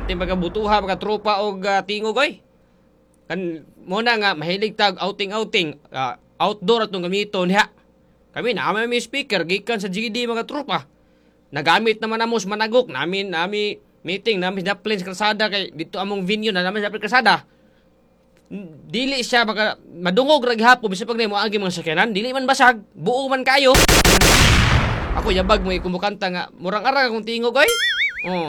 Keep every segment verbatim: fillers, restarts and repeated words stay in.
Perti magabutuha mga tropa og uh, tingog oy. Kan mo na nga mahilig tag outing-outing, uh, outdoor atong gamiton diha. Kami na may speaker gikan sa G D mga tropa. Nagamit naman namo sa managok namin nami meeting namin sa plains kalsada kay dito among venue na namin sa kalsada. Dili siya baka madungog ra gihapon bisan pag mo agi mga sakyanan, dili man basag, buo man kayo. Ako yabag mo kumukanta nga murang arang akong tingog oy. Oh.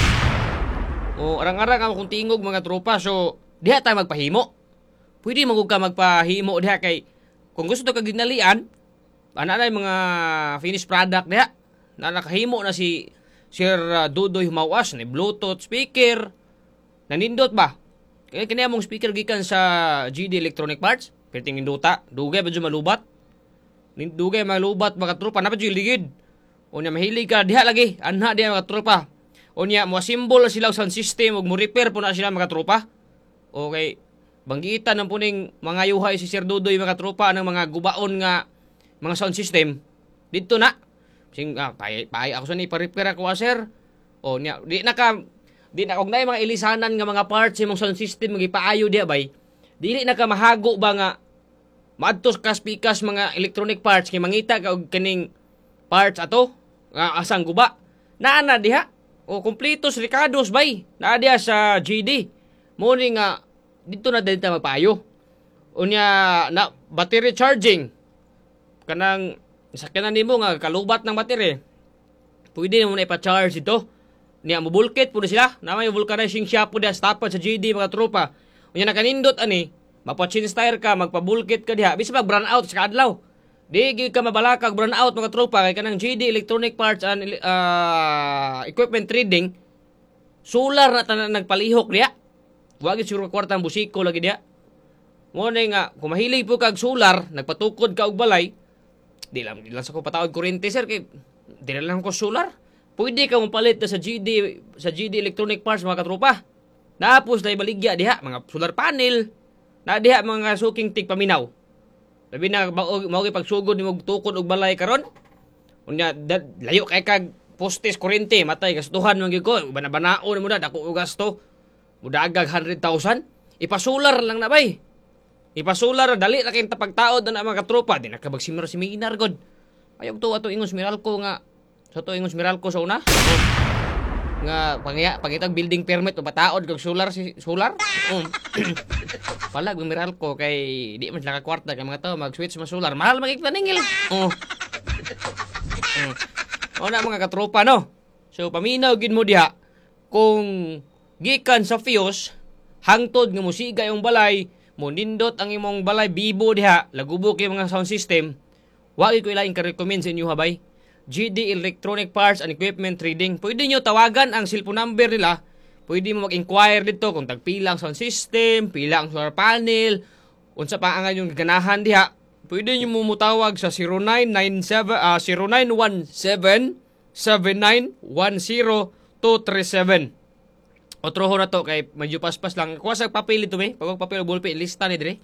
Oh, arang-arang akong tingog mga tropa so diha tayo magpahimo. Pwede magug ka magpahimo diha kay kung gusto ka ginalian, ana na mga finished product diha. Na nakahimo na si Sir uh, Dudoy Humawas ni Bluetooth speaker. Nanindot ba? Kaya kini among speaker gikan sa G D Electronic Parts. Perting induta, dugay ba jud malubat? Dugay malubat mga tropa na pa jud ligid. Unya mahilig ka diha lagi, anha diha mga tropa. Unya mo symbol sila sound system ug mo repair po na sila mga tropa. Okay. Banggitan ng puning mga yuhay si Sir Dudoy mga tropa ng mga gubaon nga mga sound system. Dito na. Sing ah, pay, pay ako sa ni pa-repair ako sir. O nya di na ka di na og nay mga ilisanan nga mga parts imong sound system magipaayo diha bay. Dili na ka mahago ba nga maadto ka pikas mga electronic parts kay mangita ka og kining parts ato nga asang guba. Naa na diha. O kompletos Ricardos bay. Naa diha sa G D. Mo ni nga dito na dito magpaayo. Unya na battery charging kanang sakyanan nimo nga kalubat ng battery. Pwede mo na ipa-charge ito. Niya mo bulkit pud sila. Na may vulcanizing shop pud stopad sa G D mga tropa. Unya nakanindot ani, mapa-change tire ka, magpa-bulkit ka diha. Bisa mag brown out sa adlaw. Di gyud ka mabalakag brown out mga tropa kay kanang G D Electronic Parts and uh, Equipment Trading. Solar na tanan nagpalihok diha. Wa gyud siguro kwartang busiko lagi diha. Mo nga kung mahilig po kag solar, nagpatukod ka og balay, di lang, di lang sa ko patawad kuryente sir kay di lang ko solar. Pwede ka mapalit na sa G D sa G D Electronic Parts mga katropa. Tapos na ibaligya diha mga solar panel. Na diha mga suking tig paminaw. Labi na mao gyud pagsugod nimo tukod og balay karon. Unya layo kay kag postes kuryente matay gastuhan man gyud ko. Banabanaon mo na dako og gasto. Mudagag one hundred thousand. Ipa-solar lang na bay. Ipa-solar dali ra kay tapagtaod na mga katropa di na ka magsiminar god. Ayog to ato ingos Meralco nga sa to ingos Meralco sa una. Nga pangya pangitag building permit o bataod kag solar si solar. Um. Pala ug Meralco kay di man sila ka kwarta kay mga tao mag-switch sa solar. Mahal magigtaningil. Oh. Mm. Ona mga katropa no. So paminaw gid mo diha kung gikan sa Fios hangtod nga musiga yung balay mo nindot ang imong balay bibo diha lagubok yung mga sound system. Wa ko ilaing ka-recommend sa inyo habay. G D Electronic Parts and Equipment Trading. Pwede nyo tawagan ang cellphone number nila. Pwede mo mag-inquire dito kung tagpila ang sound system, pila ang solar panel, unsa pa ang yung ganahan diha. Pwede nyo mo mutawag sa zero nine nine seven uh, zero nine one seven seven nine one zero two three seven. Otro ho na to kay medyo paspas lang. Kuha sa papel ito eh. Pag papel o ballpen, lista ni dire.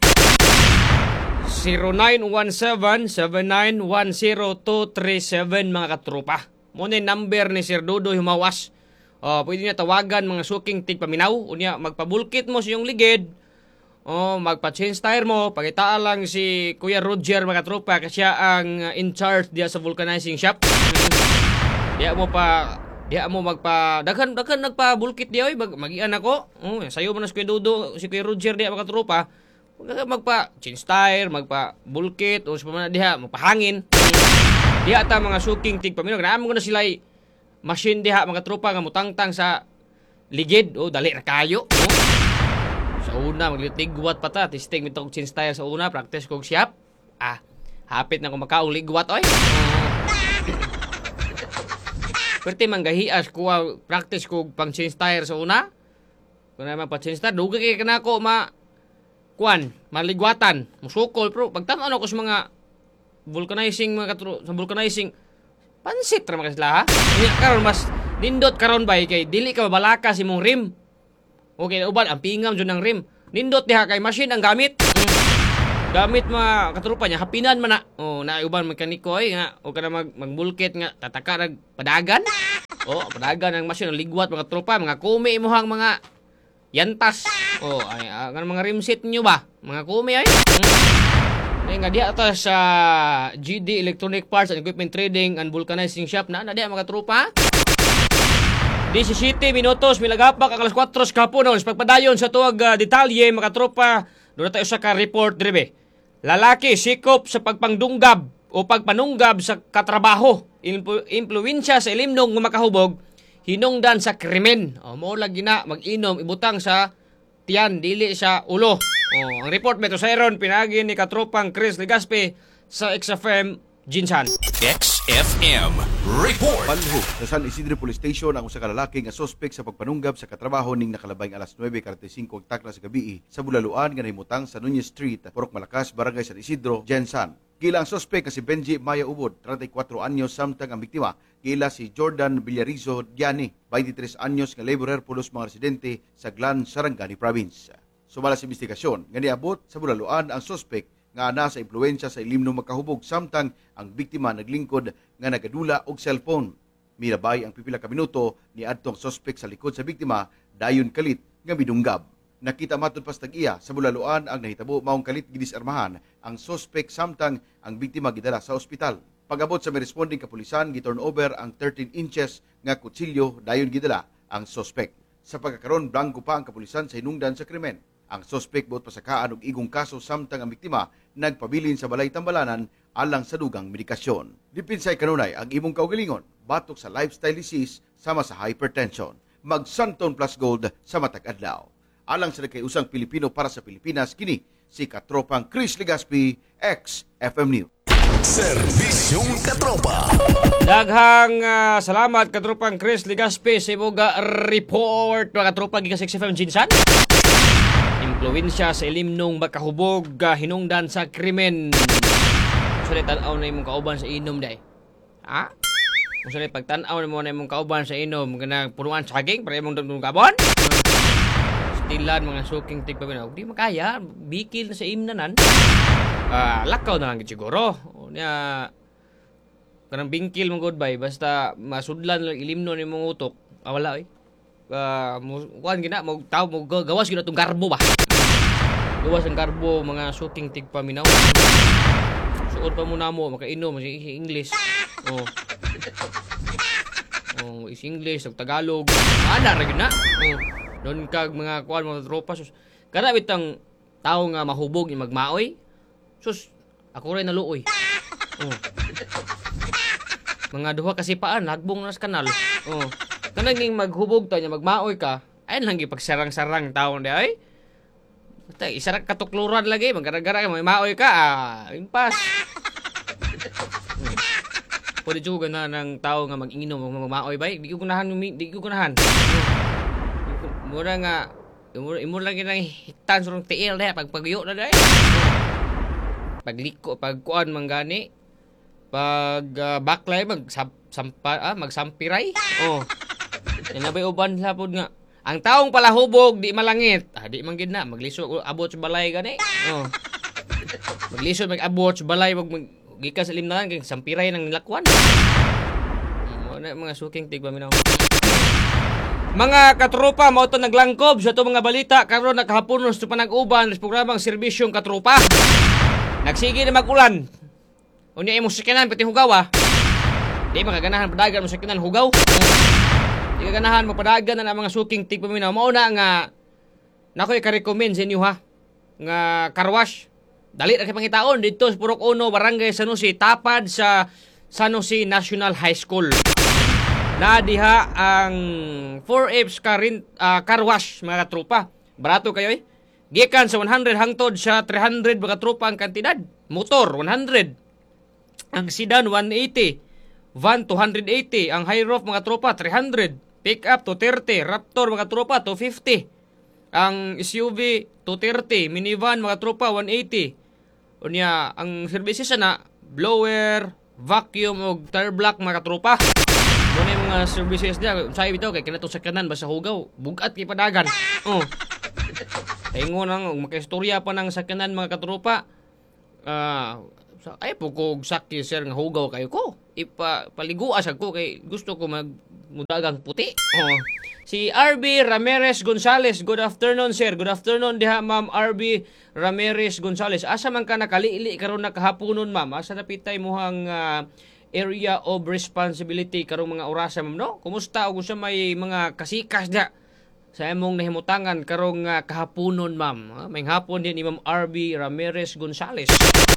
zero nine one seven seven nine one zero two three seven mga katropa. Muna yung number ni Sir Dudoy Humawas. Uh, pwede niya tawagan mga suking tigpaminaw. Unya, magpabulkit mo sa iyong ligid. O, magpa-change tire mo. Pagitaan lang si Kuya Roger mga katropa kasi siya ang uh, in charge diya sa vulcanizing shop. Diya mo pa... Diya mo magpa... Daghan, daghan nagpa-bulkit diya. Mag-ian ako. Oh, sayo mo na si Kuya Dudo, si Kuya Roger diya mga katropa. Magpa change tire, magpa bulkit o sa pamana diha, magpahangin. Diha ta mga suking tig paminaw. Naamo ko na sila machine diha mga tropa nga mutangtang sa ligid. O dali ra kayo. O. Sa una maglitigwat pa ta, testing mitong change tire sa una, practice kog shop. Ah, hapit na ko makaong ligwat oy. Perti manggahias ko practice kog pang change tire sa una. Kung naman pa change tire, dugay kay kanako ma kuan, maligwatan, musukol pero pagtan ano ko sa mga vulcanizing mga katro, sa vulcanizing pansit ra mga sila ha. Nya karon mas nindot karon bay kay dili ka mabalaka si mong rim. Okay, uban ang pingam jud ng rim. Nindot diha kay machine ang gamit. Mm. Gamit mga katrupa niya, hapinan man na. Oh, naiuban mekaniko ay nga, o ka na mag, magbulkit nga, tataka nag padagan. Oh, padagan ng masyon, ligwat mga tropa, mga kumi mo hang mga yantas. Oh, ay, uh, mga rimset nyo ba? Mga kumi ay. Hmm. Ay nga diya ata sa G D Electronic Parts and Equipment Trading and Vulcanizing Shop na, na diya mga tropa. seventeen minutos, milagapak ang alas kwatro sa kapunon. Pagpadayon sa tuwag uh, detalye, mga tropa, doon tayo sa ka-report, dribe. Lalaki, sikop sa pagpangdunggab o pagpanunggab sa katrabaho. Influ- influensya sa ilimnong ng makahubog, hinungdan sa krimen. O, mo lagi na mag-inom, ibutang sa tiyan, dili sa ulo. O, ang report meto sa Iron, pinagi ni katropang Chris Legaspi sa X F M Jinsan. X F M Report. Palho sa San Isidro Police Station ang usa ka lalaki nga suspek sa pagpanunggab sa katrabaho ning nakalabayng alas nuwebe karenta y singko takla sa gabi sa Bulaluan nga nahimutang sa Nunez Street, Purok Malakas, Barangay San Isidro, Jensan. Kila ang suspek nga si Benji Maya Ubod, treinta y cuatro anyos, samtang ang biktima kila si Jordan Villarizo Diani, veintitrés anyos nga laborer pulos mga residente sa Glan, Sarangani Province. Sumala sa investigasyon nga niabot sa Bulaluan ang suspek nga ana sa impluwensya sa ilimnong makahubog, samtang ang biktima naglingkod nga nagadula og cellphone. Mirabay ang pipila ka minuto ni adtong suspek sa likod sa biktima, dayon kalit nga midunggab. Nakita matud pas tag-iya sa Bulaluan ang nahitabo maong kalit gidisarmahan ang suspek, samtang ang biktima gidala sa ospital. Pag-abot sa may responding kapulisan, giturn over ang thirteen inches nga kutsilyo, dayon gidala ang suspek. Sa pagkakaroon, blanco pa ang kapulisan sa hinungdan sa krimen. Ang suspek buot pasakaan og igong kaso, samtang ang biktima nagpabilin sa balay tambalanan alang sa dugang medikasyon. Dipinsay kanunay ang imong kaugalingon batok sa lifestyle disease sama sa hypertension. Mag Santon Plus Gold sa matag adlaw. Alang sa nagkayusang Pilipino para sa Pilipinas, kini si katropang Chris Legaspi, X F M News. Serbisyong katropa. Daghang uh, salamat katropang Chris Legaspi sa imong report, mga katropa gikan sa X F M Jinsan. Influensya sa ilimnong makahubog, uh, hinungdan sa krimen. Sulit tanaw na imong kauban sa inom day. Ha? Kung sulit pagtanaw na mo na imong kauban sa inom, ganang punuan saging para imong dagdag kabon. Stilan mga suking tigpabinaw. Di makaya, bikil na sa imnanan. Ah, uh, lakaw na lang siguro. O niya, kanang bingkil mong goodbye, basta masudlan lang ilimno ni mong utok. Ah, wala eh. Uh, kuhan gina, mag tao mo gawas gina itong garbo ba? Gawas ang garbo, mga suking tigpaminaw. Suot pa muna mo, makainom, si English. Oh. Oh, is English, Tagalog. Ana ra gyud na. Oh. Doon kag mga kuhan mga tropa sus. Kada bitang tao nga mahubog ni magmaoy. Sus, ako rin naluoy. Oh. Mga duha kasi paan, hagbong na sa kanal. Oh. Kanang ning maghubog ta nya magmaoy ka, ay lang gipagsarang-sarang taon di ay. Basta isa ra katukluran lagi, magara-gara may maoy ka, ah, impas. Hmm. Pwede juga na ng tao nga mag-inom magmaoy bay, di ko kunahan, di ko kunahan. Mura nga, imura, imura lang ginang hitan surong tiil dahil, pagpagayo na dahil. Pagliko, pagkuan manggani, pag uh, baklay, mag, sampa, ah, magsampiray. Oh. Inabay uban sa pod nga. Ang taong palahubog, di malangit. Ah, di man gid na, maglisod, abot sa balay gani. Oh. Maglisod, mag-abot sa balay, mag, mag gikas sa limnanan, kaya sampiray ng nilakwan. Mo na mga suking tigpaminaw. Mga katropa, mao to naglangkob sa to mga balita karon nakahapon sa panag-uban sa programang Serbisyong Katropa. Nagsige na mag-ulan. Unya imong sakyanan pati hugaw ah. Di makaganahan padagan mo sakyanan hugaw. Di ka ganahan mapadagan na mga suking tigpaminaw. Mao na nga nakoy ka-recommend sa inyo ha. Nga carwash. Dali ra kay pangitaon dito sa Purok Uno, Barangay San Jose, tapad sa San Jose National High School. Na diha ang four F's car, uh, car wash mga katropa. Barato kayo eh. Gikan sa one hundred hangtod sa three hundred mga katropa ang kantidad. Motor one hundred. Ang sedan one eighty. Van two eighty. Ang high roof mga tropa three hundred. Pick up two thirty. Raptor mga tropa two fifty. Ang S U V two thirty. Minivan mga tropa one eighty. Unya ang services na blower, vacuum o tire block mga katropa. Muna yung mga services niya. Sabi bitaw kay kinatong sakyanan basta hugaw. Bugat kay padagan. Oh. Taingo nang makistorya pa ng sakyanan mga katropa. Ah, sa- ay po ko sakit sir nga hugaw kayo ko. Ipa paliguan sa ko kay gusto ko mag mudagang puti. Oh. Si R B Ramirez Gonzales, good afternoon sir. Good afternoon diha ma'am R B Ramirez Gonzales. Asa man ka nakaliili karon na kahaponon ma'am? Asa napitay mo hang ah, area of responsibility karong mga orasa ma'am no? Kumusta og sa may mga kasikas diha sa imong nahimutangan karong uh, kahaponon ma'am? Ah, may hapon din ni ma'am R B Ramirez Gonzales.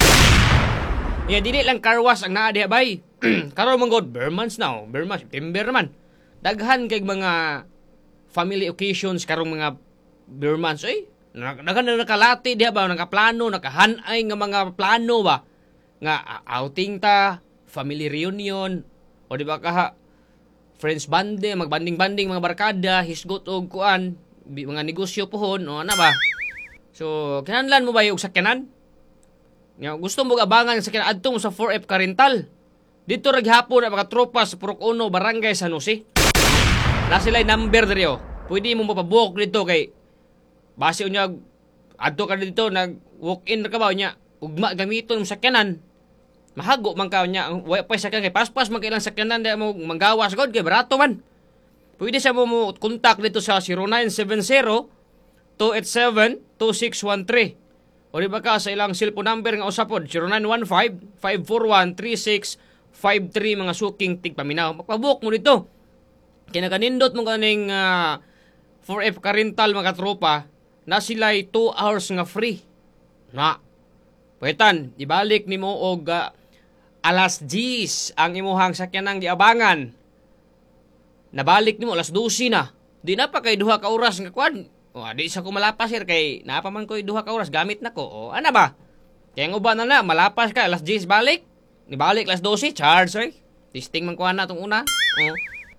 Ya dili lang karwas ang naa diha bay. Karon man god Bermans now, Bermans September man. Daghan kay mga family occasions karong mga Bermans oy. Daghan na nakalati diha ba, nakaplano, nakahanay nga mga plano ba nga uh, outing ta, family reunion o di ba kaha friends bande, magbanding-banding mga barkada, hisgot og kuan, bi- mga negosyo pohon o ana ba. So kinahanglan mo ba yung sakyanan? Nga gusto mo abangan sa sakyanan adtong sa four F Carental. Dito ra gihapon ang mga tropa sa Purok Uno, Barangay San Jose. Na sila number diri oh. Pwede mo mapabuok dito kay base unya adto ka dito nag walk in ka ba unya ugma gamiton mo sakyanan. Mahago man ka unya way pa sakyan kay paspas man kailang sakyanan di mo manggawas god kay barato man. Pwede sa mo mo contact dito sa zero nine seven zero two eight seven two six one three. O di ba ka sa ilang cellphone number nga usapod zero nine one five five four one three six five three mga suking tigpaminaw. Magpabuok mo dito. Kinakanindot mo kaning uh, four F Carental mga tropa na sila'y two hours nga free. Na. Pwetan, ibalik ni mo og uh, alas diyes ang imuhang sakyanang giabangan. Nabalik ni mo alas dose na. Di na pa kay duha ka oras nga kwan. O, di sa ko malapas sir kay napaman ko duha ka oras gamit na ko. O, ana ba? Kaya nga ba na na, malapas ka alas diyes balik. Nibalik alas dose, charge oy. Testing man kuha na itong una. O.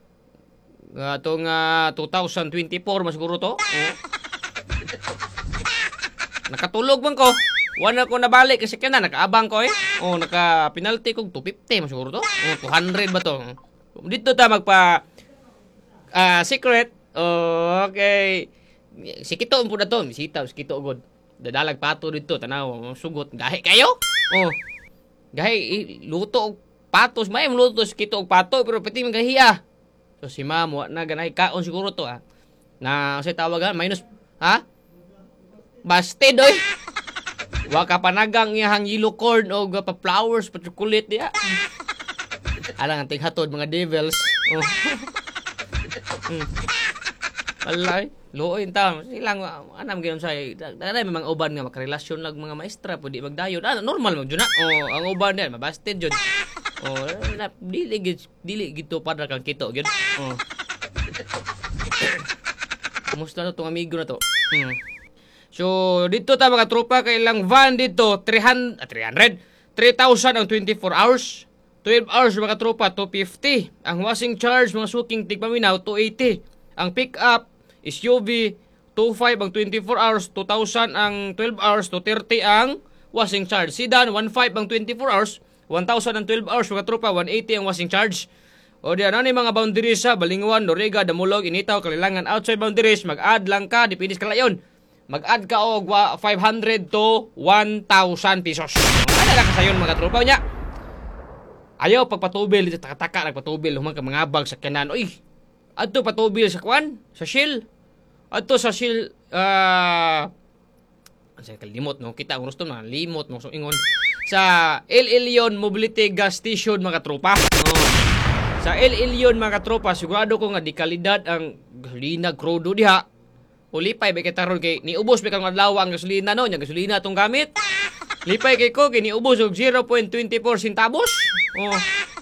Itong uh, twenty twenty-four masiguro to. Oh. Nakatulog man ko. Wala ko nabalik kasi kaya na nakaabang ko eh. Oh, naka-penalty ko two fifty masiguro to. Oh, two hundred ba to? Dito ta magpa uh, secret. Oh, okay. Sikito po na to. Misita, sikito god. Dadalag pato dito. Tanaw, sugot. Gahi kayo? Oh. Gahi, luto og patos. May luto sikito og pato. Pero pati mga gahiya. So si ma'am, wa na ganay kaon siguro to ah. Na sa tawagan minus ha? Busted oy. Wa ka panagang iyang yellow corn o pa flowers pa chocolate diya. Alang anting hatod mga devils. Oh. hmm. Alay, looy ta. Silang anam gyud sa dagay mga uban nga makarelasyon lag mga maestra pwede magdayon. Ah, normal mo jud na. Oh, ang uban diyan mabasted jud. Oh, na dili gid dili gito para kang kito gyud. Oh. Kumusta na tong amigo na to? Hmm. So, dito ta mga tropa kay ilang van dito three hundred, three hundred three thousand ang twenty-four hours. twelve hours mga tropa two fifty. Ang washing charge mga suking tigpaminaw two eighty. Ang pick up S U V two five ang twenty-four hours, two thousand ang twelve hours, two thirty ang washing charge. Sedan one five ang twenty-four hours, one thousand ang twelve hours mga tropa, one eighty ang washing charge. O diyan ano mga boundaries sa Balingwan, Noriega, Damulog, Initaw, Kalilangan, outside boundaries, mag-add lang ka, dipindis ka layon. Mag-add ka og five hundred to one thousand pesos. Ano lang ka sayon mga tropa niya? Ayaw pagpatubil dito taka-taka nagpatubil humang ka mga bag sa kanan. Oy. Adto patubil sa kwan, sa Shell. Adto sa Shell ah uh, sa kalimot no, kita ang gusto na limot mo so ingon. Sa El Elyon Mobility Gas Station mga tropa. Oh. Sa El Elyon mga tropa, sigurado ko nga di kalidad ang gasolina crudo diha. Ulipay ba kay taron kay niubos ba kang adlaw ang gasolina no, nya gasolina tong gamit. Lipay kay ko kay niubos og zero point two four centavos. Oh.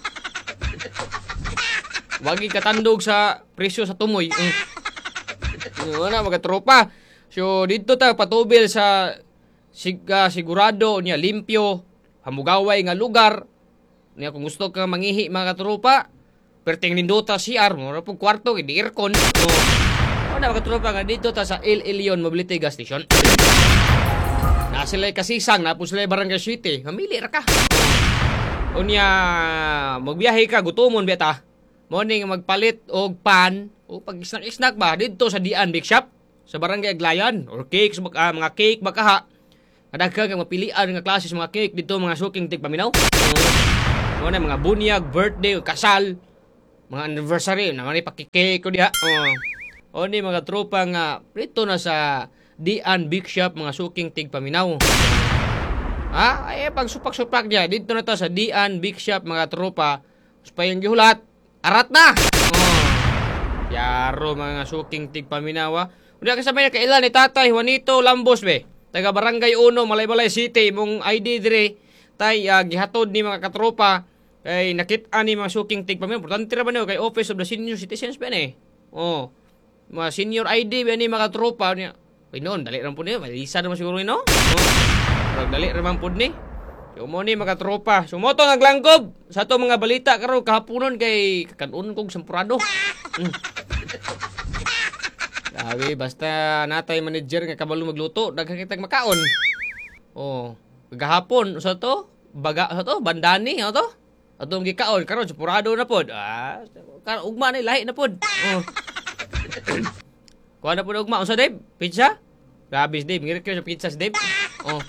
Wagi katandog sa presyo sa tumoy. Mm. Ano na mga tropa. So dito ta patubil sa sig uh, sigurado niya limpyo, hamugaway nga lugar. Niya kung gusto ka mangihi mga tropa, perting nindota C R mo ra pug kwarto kay di aircon. Oh. Ano mga tropa nga dito ta sa El Elyon Mobility Gas Station. Na sila kasisang na po sila Barangay City. Mamili ra ka. Unya magbiyahe ka gutomon beta. Morning magpalit og pan o pag snack-snack ba dito sa Dian Big Shop sa Barangay Aglayan or cakes uh, mga cake bakaha. Kadaghan kang mapilian nga klase sa mga cake dito mga suking tigpaminaw. Uh, ano mga bunyag, birthday, kasal, mga anniversary, naman ni pakikake ko diha. Uh, o ni mga tropa nga dito na sa Dian Big Shop mga suking tigpaminaw. Ha? Ay pag supak-supak niya dito na to sa Dian Big Shop mga tropa. Supayang gihulat, arat na. Uh, yaro mga suking tigpaminaw. Unya kasabay na kailan ni Tatay Juanito Lambos be. Taga Barangay uno, Malaybalay City, mong I D dire, tay uh, gihatod ni mga katropa, kay nakita ni mga suking tigpaminaw. Importante ra ba niyo kay Office of the Senior Citizens ba ni? Oh, mga senior I D ba ni mga katropa niya. Kay noon, dali ram po niya, malisa naman siguro ni no? Oh, dali ram po ni. Sumo ni mga tropa, sumoto naglangkob sa to mga balita karon kahaponon kay kanon kog sampurado. Mm. Sabi, basta natay manager nga kabalo magluto, daghang kitag makaon. Oh, gahapon sa to, baga sa to, bandani sa to. Atong gikaon karon sampurado na pod. Ah, karon ugma na lahi na pod. Oh. Kuha na pod ugma unsa Dave? Pizza? Grabe Dave, ngirit ko sa pizza si Dave. Oh.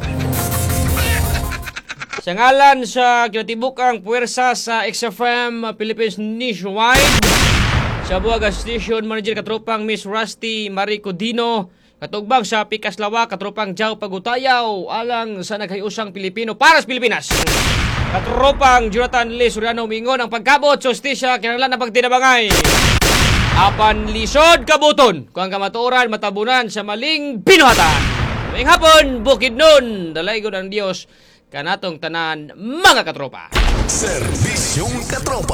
Sa ngalan sa kinatibukang puwersa sa X F M Philippines Nationwide, sa Buaga Station Manager katropang Miss Rusty Maricodino, katugbang sa Pikaslawa katropang Jao Pagutayaw, alang sa naghayusang Pilipino para sa Pilipinas. Katropang Jonathan Lee Soriano Mingon ang pagkabot sa hostisya kinahanglan na pagtinabangay. Apan lisod kabuton kung ang kamatuoran matabunan sa maling binuhatan. Maayong hapon, bukid nun, dalaygon ang Dios kanatong tanan mga katropa. Serbisyong katropa.